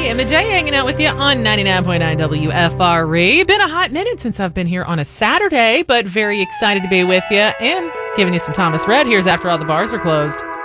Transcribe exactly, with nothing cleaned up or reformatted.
Emma J hanging out with you on ninety-nine point nine W F R E. Been a hot minute since I've been here on a Saturday, but very excited to be with you and giving you some Thomas Rhett. Here's After All the Bars Are Closed.